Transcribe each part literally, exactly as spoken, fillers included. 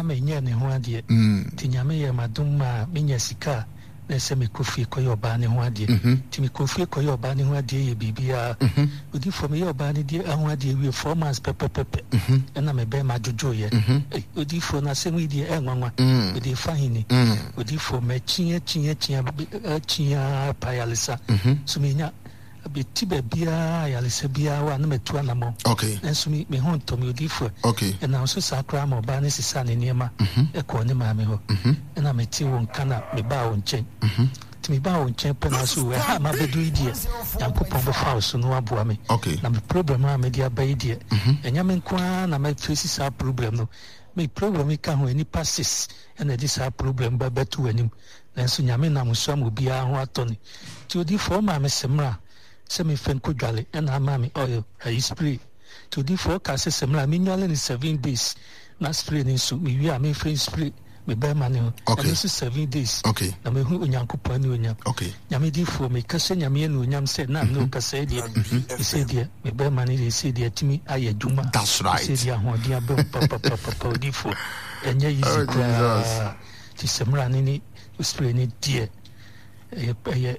me nya ne ho ade ti nyame ye madum ma me nya sika na se me kofi koyo oba ne ho ade ti me kofi koyo oba ne ho ade ye bibia odi for me oba ne de ho ade we four months pepe pepe na me be ma jojo ye odi for na se me de enwanwa odi fa hini odi for me chia chia chia chia payalisa so me nya beti bia ya lese bia wa na metu anamo okay enso mi me hon to mi odifo okay e na so sakra ma ba ne sisa ne niema e ko ne ma me ho e na meti won kana me ba won chen ti me ba won chen pe na so we ha ma bedu idie yankopon bo fa so no aboa me okay na me problem ma me dia ba idie enya me kwa na me face sa problem no me problem ka ho ani passes e na di sa problem ba betu anim enso nyame na mo so am obia ho atoni ti odifo ma me semra se me fen ko dwale na mami oil I spray to di forecast semla me nwale ni seven days na spray ni so me wi a me fen spray me be ma ne ho okay so seven days okay na me hu onyankopon ni onyam okay nyame di fo me ka se nyame ni onyam se na no ka se die se die me be ma ne se die timi aye dwuma that's right se die ho dia be papa papa di fo enye easy kwa ti semla ni ni spray ni die e e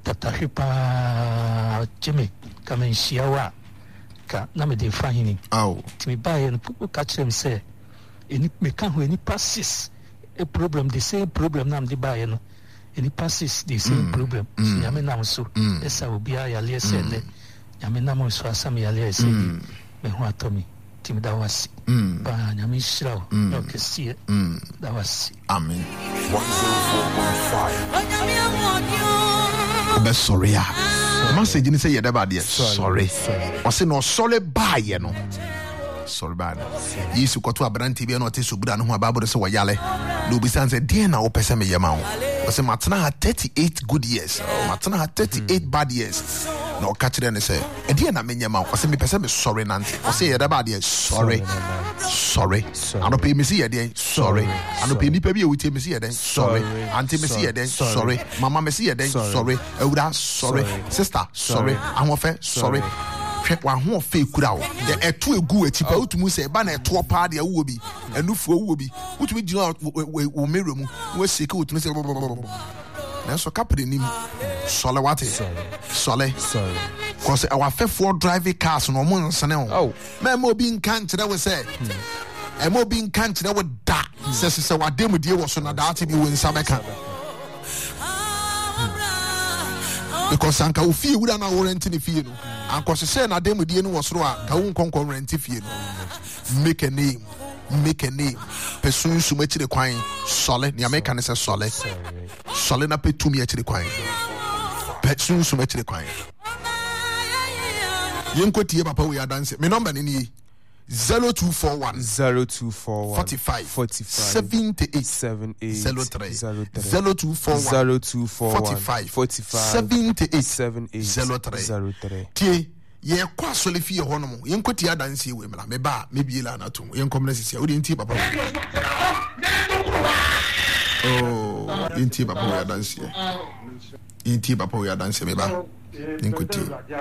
tatahipa Jimmy come shiawa ka na me de fahini oh ti me buy no ka chem say eni me ka ho eni passes a problem the same problem na me de buy no eni passes the same problem ya me na so esa obi a ya le se de ya me na mo so asam ya le se me ho atomi ti me da wasi ba nya me shirawo no kesi da wasi amen one oh four point five be sorry ya message ni say ye da ba de sorry o say no sorry ba ye no sorry ba na yesu kwato abranti bi na o te so buda no ho ababo de say wo yale no bi san say den na wo pese me ye ma wo o say matena ha thirty-eight good years matena ha thirty-eight bad years no catch them say e dey na me nye ma o say me pese me sorry nante o say ye da ba de sorry sorry ano pe me see ye dey sorry ano pe ni pe bi e wuti me see ye dey sorry auntie me see ye dey sorry mama me see ye dey sorry ewura sorry sister sorry ahofe sorry hwe wa ho fe kura wo de eto egu achipa utumu se ba na eto pa de awu bi enufu awu bi utumi gina wo mero mu wo seke utumi se na so kapre nim sole wate sole sorry cause our fefo driving cars no mo nsane o me mo bi nkan kire we say e mo bi nkan kire we da se se wa dem die wo so na da ati bi we nsa beka because anka wo fie wura na wo rent ni fie no anko se na dem die no wo so a ka wo nkonkon rent fie no make a name make a name person su ma chire kwan sole ni america ne se sole sole na petumi a chire kwan person su ma chire kwan yenkotie papa we adanse me number ni ni zero two four one zero two four one forty-five forty-five seventy-eight seventy-eight zero three zero three zero two four one zero two four one forty-five forty-five seventy-eight seventy-eight zero three zero three tie ye kwa sole fie ho no yenkotie adanse we mla me ba me bi la na to yenkom na sisi odi nti papa oh nti papa we adanse nti papa we adanse me ba yenkotie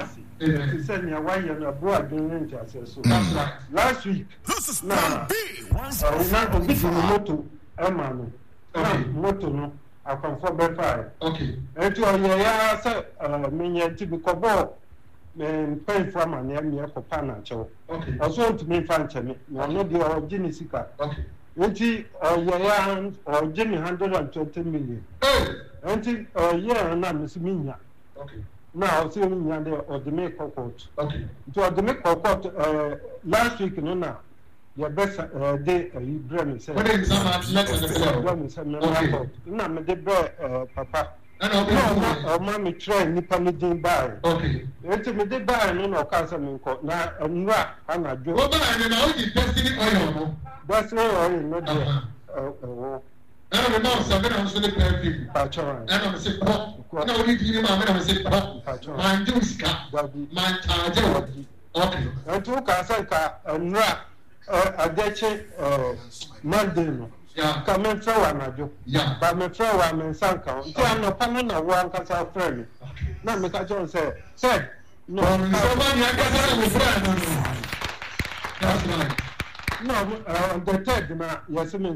last week na na obi fi moto ema no moto no akonfo be fire okay enti oye ya say menye ti bi ko bo men pay for man ya me ko pa na chewo okay aso nt me fa nche me na no de o gini sika okay enti oye ya o gini one hundred twenty million eh enti oye na me si minya okay now see me and the the make court okay to the make court uh last week no na your best uh day uh Ibrahim say when is that let us go okay na me de uh papa no ma me try nipa me din buy okay enti me de buy no no ka say me ko na nra ana jo o ba na na o di destiny oil no that's why no dey uh I don't know, so I'm going to pay people. Patron. I don't say, no, we didn't know, I'm going to say, man, do ska, man, charge. Okay. And two Casaka and Ra, a deche, Monday. Yeah, come and throw one, I do. Yeah, but me throw one and Sanka. I'm no panel, one Casa friend. Now, Mister John said, said, no, somebody I got with friend. That's right. No, uh, the third, yes, I mean,